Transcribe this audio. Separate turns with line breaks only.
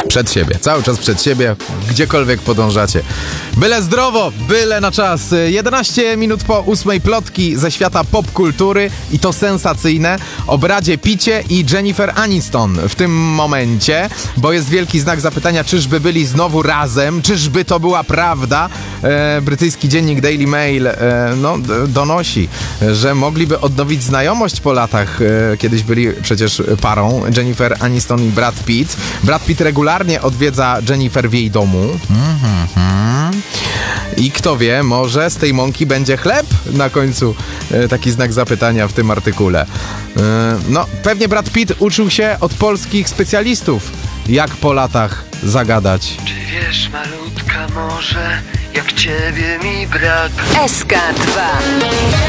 Przed siebie, cały czas przed siebie, gdziekolwiek podążacie. Byle zdrowo, byle na czas. 11 minut po 8 plotki ze świata popkultury i to sensacyjne o Bradzie Pitcie i Jennifer Aniston w tym momencie, bo jest wielki znak zapytania, czyżby byli znowu razem, czyżby to była prawda. Brytyjski dziennik Daily Mail donosi, że mogliby odnowić znajomość po latach. Kiedyś byli przecież parą, Jennifer Aniston i Brad Pitt. Brad Pitt regularnie odwiedza Jennifer w jej domu. I kto wie, może z tej mąki będzie chleb? Na końcu taki znak zapytania w tym artykule. Pewnie Brad Pitt uczył się od polskich specjalistów, jak po latach zagadać.
Czy wiesz, malutka, może jak ciebie mi brak?
SK2